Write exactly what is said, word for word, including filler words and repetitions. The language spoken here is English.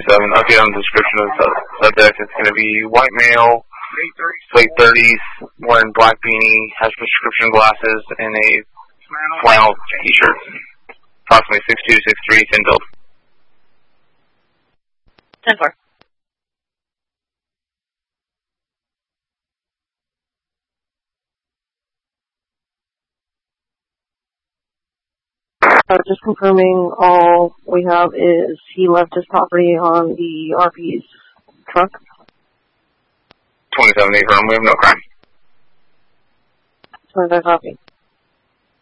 twenty-seven. Okay, on the description of the subject, it's going to be white male, late thirties, wearing black beanie, has prescription glasses, and a flannel t-shirt. Approximately six two, six three, ten build. ten four. Uh, just confirming, all we have is he left his property on the R P's truck. twenty-seven, affirm. We have no crime. twenty-five copy.